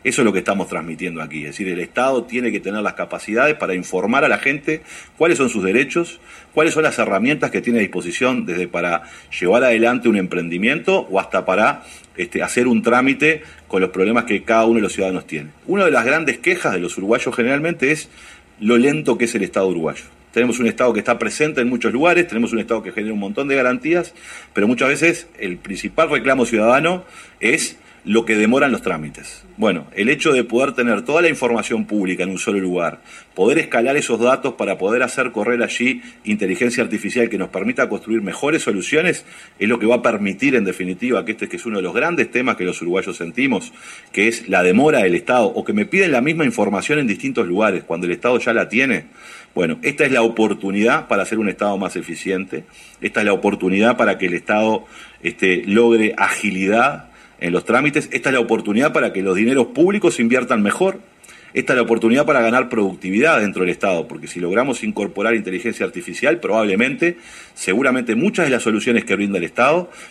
Eso es lo que estamos transmitiendo aquí, es decir, el Estado tiene que tener las capacidades para informar a la gente cuáles son sus derechos, cuáles son las herramientas que tiene a disposición desde para llevar adelante un emprendimiento o hasta para este, hacer un trámite con los problemas que cada uno de los ciudadanos tiene. Una de las grandes quejas de los uruguayos generalmente es lo lento que es el Estado uruguayo. Tenemos un Estado que está presente en muchos lugares, tenemos un Estado que genera un montón de garantías, pero muchas veces el principal reclamo ciudadano es lo que demoran los trámites. Bueno, el hecho de poder tener toda la información pública en un solo lugar, poder escalar esos datos para poder hacer correr allí inteligencia artificial que nos permita construir mejores soluciones, es lo que va a permitir en definitiva que este que es uno de los grandes temas que los uruguayos sentimos, que es la demora del Estado, o que me piden la misma información en distintos lugares, cuando el Estado ya la tiene. Bueno, esta es la oportunidad para hacer un Estado más eficiente, esta es la oportunidad para que el Estado este, logre agilidad en los trámites, esta es la oportunidad para que los dineros públicos se inviertan mejor, esta es la oportunidad para ganar productividad dentro del Estado, porque si logramos incorporar inteligencia artificial, probablemente, seguramente muchas de las soluciones que brinda el Estado